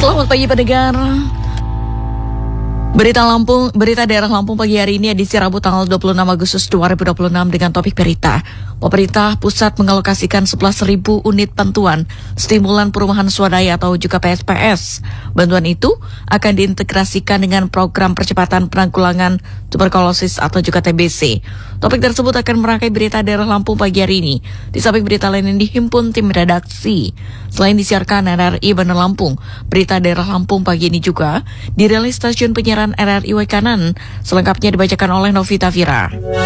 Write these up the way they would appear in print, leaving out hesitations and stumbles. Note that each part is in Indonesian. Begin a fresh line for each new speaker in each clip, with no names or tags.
Selamat pagi pendengar. Berita daerah Lampung pagi hari ini edisi Rabu tanggal 26 Agustus 2026 dengan topik berita. Pemerintah pusat mengalokasikan 11.000 unit bantuan stimulan perumahan swadaya atau juga PSPS. Bantuan itu akan diintegrasikan dengan program percepatan penanggulangan tuberkulosis atau juga TBC. Topik tersebut akan merangkai berita daerah Lampung pagi hari ini. Di samping berita lain yang dihimpun tim redaksi. Selain disiarkan RRI Bandar Lampung, berita daerah Lampung pagi ini juga dirilis stasiun penyiaran RRI Wekanan. Selengkapnya dibacakan oleh Novita Vira.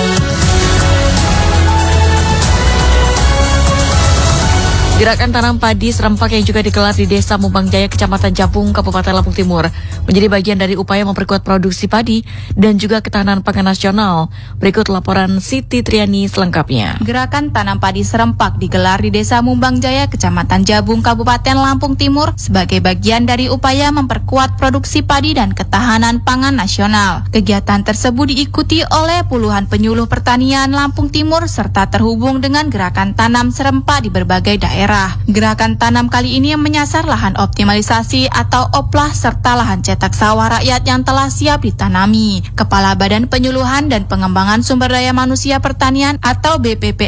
Gerakan tanam padi serempak yang juga digelar di Desa Mumbang Jaya, Kecamatan Jabung, Kabupaten Lampung Timur, menjadi bagian dari upaya memperkuat produksi padi dan juga ketahanan pangan nasional. Berikut laporan Siti Triani selengkapnya.
Gerakan tanam padi serempak digelar di Desa Mumbang Jaya, Kecamatan Jabung, Kabupaten Lampung Timur, sebagai bagian dari upaya memperkuat produksi padi dan ketahanan pangan nasional. Kegiatan tersebut diikuti oleh puluhan penyuluh pertanian Lampung Timur serta terhubung dengan gerakan tanam serempak di berbagai daerah. Gerakan tanam kali ini menyasar lahan optimalisasi atau oplah serta lahan cetak sawah rakyat yang telah siap ditanami. Kepala Badan Penyuluhan dan Pengembangan Sumber Daya Manusia Pertanian atau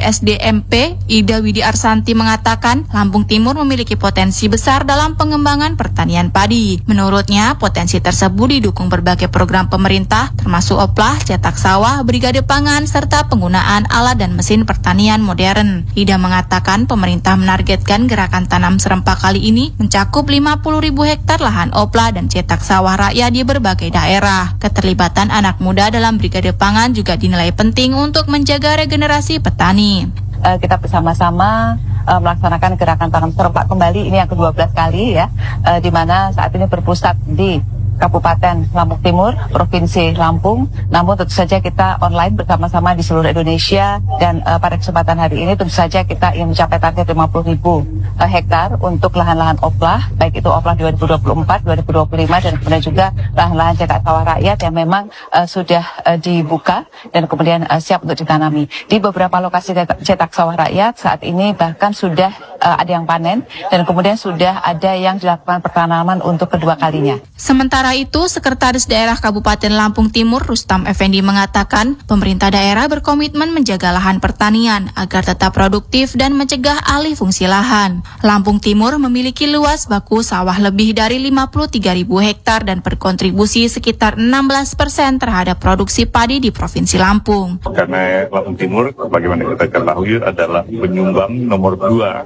BPPSDMP, Ida Widi Arsanti mengatakan Lampung Timur memiliki potensi besar dalam pengembangan pertanian padi. Menurutnya, potensi tersebut didukung berbagai program pemerintah termasuk oplah, cetak sawah, brigade pangan, serta penggunaan alat dan mesin pertanian modern. Ida mengatakan pemerintah menargetkan gerakan tanam serempak kali ini mencakup 50.000 hektar lahan oplah dan cetak sawah rakyat di berbagai daerah. Keterlibatan anak muda dalam brigade pangan juga dinilai penting untuk menjaga regenerasi petani.
Kita bersama-sama melaksanakan gerakan tanam serempak kembali, ini yang ke-12 kali ya, di mana saat ini berpusat di Kabupaten Lampung Timur, Provinsi Lampung. Namun tentu saja kita online bersama-sama di seluruh Indonesia dan pada kesempatan hari ini tentu saja kita ingin mencapai target 50.000 hektar untuk lahan-lahan oplah, baik itu oplah 2024, 2025 dan kemudian juga lahan-lahan cetak sawah rakyat yang memang sudah dibuka dan kemudian siap untuk ditanami. Di beberapa lokasi cetak sawah rakyat saat ini bahkan sudah ada yang panen dan kemudian sudah ada yang dilakukan pertanaman untuk kedua kalinya.
Sementara itu, Sekretaris Daerah Kabupaten Lampung Timur Rustam Effendi mengatakan pemerintah daerah berkomitmen menjaga lahan pertanian agar tetap produktif dan mencegah alih fungsi lahan. Lampung Timur memiliki luas baku sawah lebih dari 53.000 hektar dan berkontribusi sekitar 16% terhadap produksi padi di Provinsi Lampung.
Karena Lampung Timur, bagaimana kita ketahui, adalah penyumbang nomor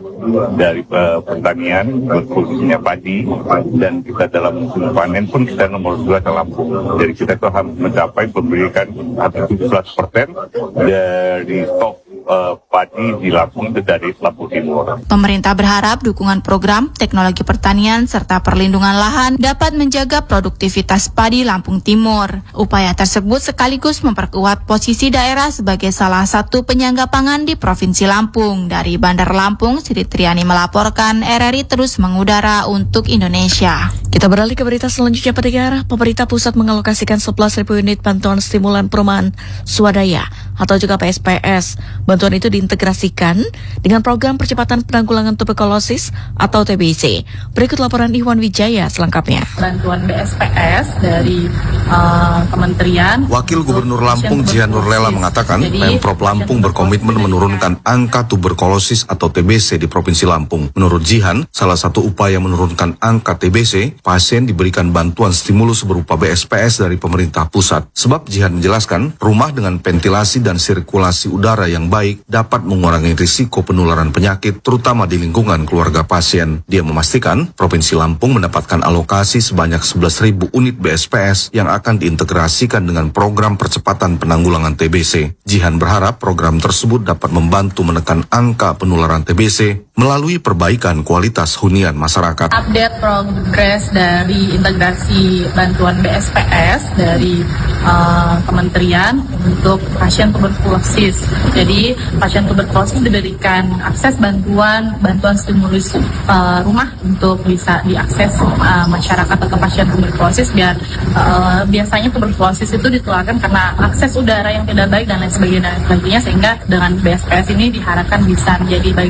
2 dari pertanian, khususnya padi, dan kita dalam musim panen pun kita nomor 2 ke Lampung. Jadi kita itu harus mencapai memberikan 17% dari stok padi di Lampung itu dari Lampung Timur.
Pemerintah berharap dukungan program, teknologi pertanian, serta perlindungan lahan dapat menjaga produktivitas padi Lampung Timur. Upaya tersebut sekaligus memperkuat posisi daerah sebagai salah satu penyangga pangan di Provinsi Lampung. Dari Bandar Lampung, Siti Triani melaporkan, RRI terus mengudara untuk Indonesia.
Kita beralih ke berita selanjutnya pendengar. Pemerintah pusat mengalokasikan 11.000 unit bantuan stimulan perumahan swadaya atau juga PSPS. Bantuan itu diintegrasikan dengan program percepatan penanggulangan tuberkulosis atau TBC. Berikut laporan Iwan Wijaya selengkapnya.
Bantuan BSPS dari Kementerian.
Wakil Gubernur Lampung Jihan Nurlela mengatakan Pemprov Lampung berkomitmen menurunkan angka tuberkulosis atau TBC di Provinsi Lampung. Menurut Jihan, salah satu upaya menurunkan angka TBC, pasien diberikan bantuan stimulus berupa BSPS dari pemerintah pusat. Sebab Jihan menjelaskan, rumah dengan ventilasi dan sirkulasi udara yang baik dapat mengurangi risiko penularan penyakit, terutama di lingkungan keluarga pasien. Dia memastikan, Provinsi Lampung mendapatkan alokasi sebanyak 11.000 unit BSPS yang akan diintegrasikan dengan program percepatan penanggulangan TBC. Jihan berharap program tersebut dapat membantu menekan angka penularan TBC melalui perbaikan kualitas hunian masyarakat.
Update progres dari integrasi bantuan BSPS dari Kementerian untuk pasien tuberkulosis. Jadi pasien tuberkulosis diberikan akses bantuan stimulus rumah untuk bisa diakses masyarakat atau pasien tuberkulosis biar biasanya tuberkulosis itu ditularkan karena akses udara yang tidak baik dan lain sebagainya, sehingga dengan BSPS ini diharapkan bisa menjadi baik